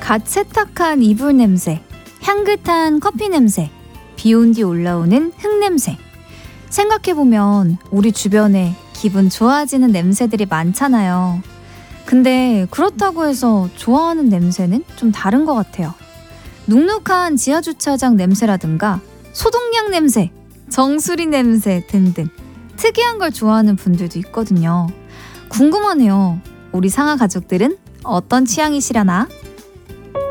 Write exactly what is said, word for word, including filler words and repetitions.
갓 세탁한 이불 냄새, 향긋한 커피 냄새, 비 온 뒤 올라오는 흙 냄새. 생각해보면 우리 주변에 기분 좋아지는 냄새들이 많잖아요. 근데 그렇다고 해서 좋아하는 냄새는 좀 다른 것 같아요. 눅눅한 지하주차장 냄새라든가 소독약 냄새, 정수리 냄새 등등 특이한 걸 좋아하는 분들도 있거든요. 궁금하네요. 우리 상아 가족들은 어떤 취향이시려나?